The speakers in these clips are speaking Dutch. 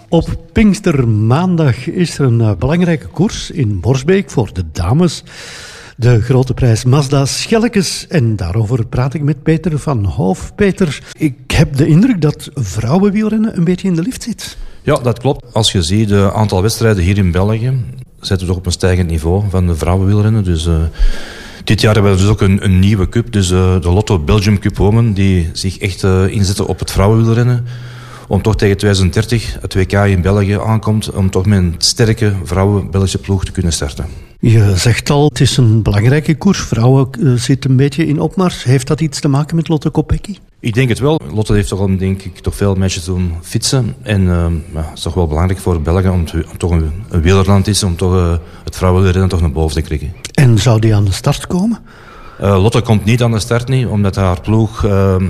Op Pinkstermaandag is er een belangrijke koers in Borsbeek voor de dames. De grote prijs Mazda Schellekes. En daarover praat ik met Peter van Hoof. Peter, ik heb de indruk dat vrouwenwielrennen een beetje in de lift zit. Ja, dat klopt. Als je ziet het aantal wedstrijden hier in België, zitten we toch op een stijgend niveau van de vrouwenwielrennen. Dus dit jaar hebben we dus ook een nieuwe cup, dus de Lotto Belgium Cup Women, die zich echt inzetten op het vrouwenwielrennen. Om toch tegen 2030 het WK in België aankomt, om toch met een sterke vrouwen-Belgische ploeg te kunnen starten. Je zegt al, het is een belangrijke koers. Vrouwen zitten een beetje in opmars. Heeft dat iets te maken met Lotte Kopecky? Ik denk het wel. Lotte heeft toch al, denk ik, toch veel meisjes doen fietsen. En het is toch wel belangrijk voor België om toch een wielerland is, om toch het vrouwenwielrennen toch naar boven te krijgen. En zou die aan de start komen? Lotte komt niet aan de start, niet, omdat haar ploeg,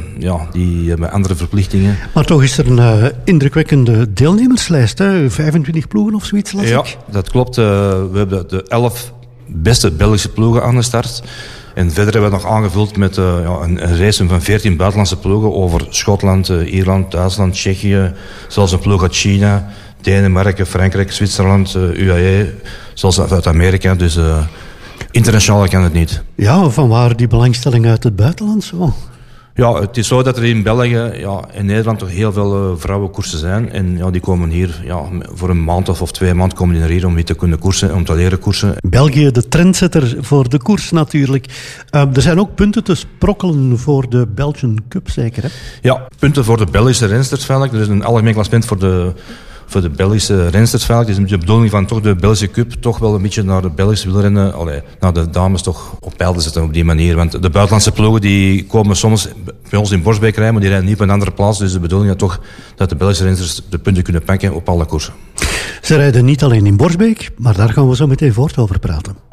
die hebben andere verplichtingen. Maar toch is er een indrukwekkende deelnemerslijst, hè? 25 ploegen of zoiets, las ik. Ja, dat klopt. We hebben de 11 beste Belgische ploegen aan de start. En verder hebben we nog aangevuld met een race van 14 buitenlandse ploegen over Schotland, Ierland, Duitsland, Tsjechië, zelfs een ploeg uit China, Denemarken, Frankrijk, Zwitserland, UAE, zelfs uit Amerika. Dus internationaal kan het niet. Ja, vanwaar die belangstelling uit het buitenland zo? Ja, het is zo dat er in België, in Nederland toch heel veel vrouwenkoersen zijn. En die komen hier voor een maand of 2 maanden komen die hier om weer te kunnen koersen, om te leren koersen. België, de trendsetter voor de koers natuurlijk. Er zijn ook punten te sprokkelen voor de Belgian Cup, zeker hè? Ja, punten voor de Belgische rensters eigenlijk. Er is een algemeen klassement voor de Belgische rensters eigenlijk. Het is de bedoeling van toch de Belgische Cup toch wel een beetje naar de Belgische wielrennen, naar de dames toch op peil te zetten op die manier. Want de buitenlandse ploegen die komen soms bij ons in Borsbeek rijden, maar die rijden niet op een andere plaats. Dus de bedoeling is toch dat de Belgische rensters de punten kunnen pakken op alle koersen. Ze rijden niet alleen in Borsbeek, maar daar gaan we zo meteen voort over praten.